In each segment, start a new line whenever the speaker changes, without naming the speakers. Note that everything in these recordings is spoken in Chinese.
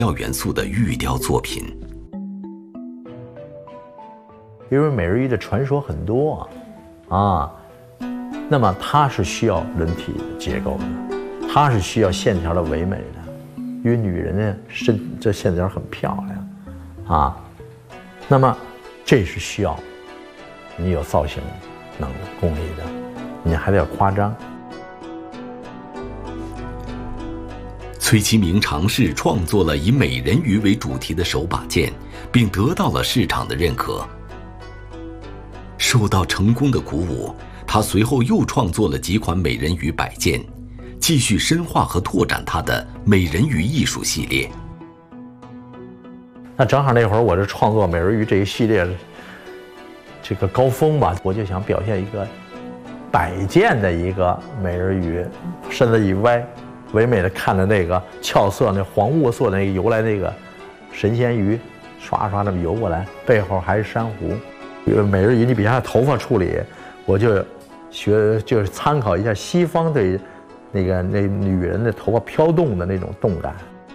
要元素的玉雕作品。
因为美人鱼的传说很多啊，那么它是需要人体结构的，它是需要线条的唯美的，因为女人呢这线条很漂亮啊，那么这是需要你有造型能力功力的，你还得要夸张。
崔其明尝试创作了以美人鱼为主题的手把件，并得到了市场的认可。受到成功的鼓舞，他随后又创作了几款美人鱼摆件，继续深化和拓展他的美人鱼艺术系列。
那正好那会儿我这创作美人鱼这一系列这个高峰吧，我就想表现一个摆件的一个美人鱼，身子一歪，唯美的看着那个俏色那黄雾色那个游来那个神仙鱼，刷刷那么游过来，背后还是珊瑚。美人鱼你比它的头发处理，我就是参考一下西方对那女人的头发飘动的那种动感。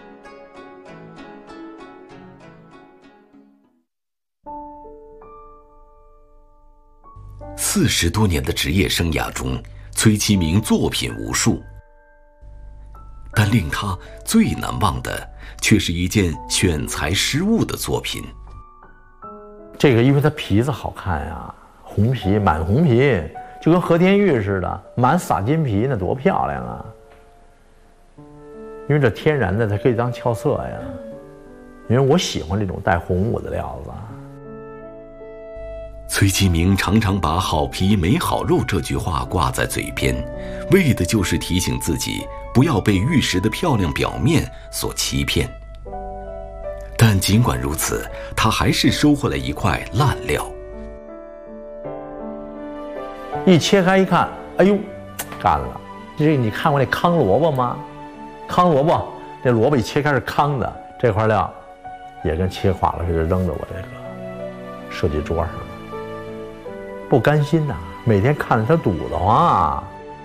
40多年的职业生涯中，崔其明作品无数，但令他最难忘的却是一件选材失误的作品。
这个因为它皮子好看呀，红皮满红皮，就跟和田玉似的，满撒金皮，那多漂亮啊！因为这天然的，它可以当俏色呀。因为我喜欢这种带红雾的料子。
崔其明常常把好皮没好肉这句话挂在嘴边，为的就是提醒自己不要被玉石的漂亮表面所欺骗。但尽管如此，他还是收获了一块烂料。
一切开一看，哎呦，干了！你看过那糠萝卜吗？糠萝卜，这萝卜一切开是糠的，这块料也跟切垮了似的，扔在我这个设计桌上了。不甘心呐，每天看着它堵得慌啊。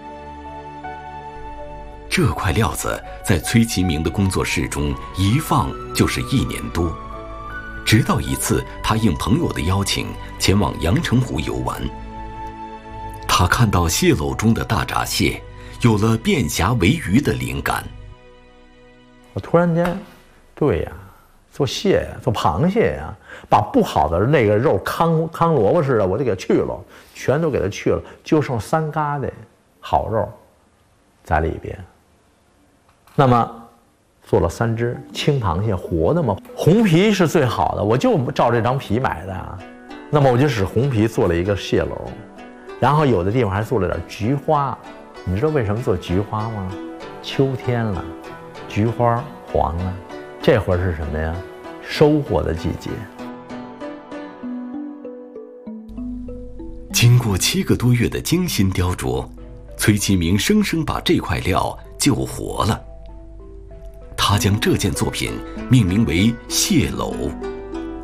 这块料子在崔其明的工作室中一放就是1年多，直到一次他应朋友的邀请前往阳澄湖游玩，他看到蟹篓中的大闸蟹，有了变侠为鱼的灵感。
我突然间，对呀，做蟹呀，做螃蟹呀，把不好的那个肉糠萝卜似的，我就给它去了，全都给它去了，就剩3嘎的好肉在里边。那么做了3只青螃蟹，活的嘛，红皮是最好的，我就照这张皮买的啊。那么我就使红皮做了一个蟹篓，然后有的地方还做了点菊花。你知道为什么做菊花吗？秋天了，菊花黄了，这会儿是什么呀？收获的季节。
经过7个多月的精心雕琢，崔其明生生把这块料救活了。他将这件作品命名为蟹篓。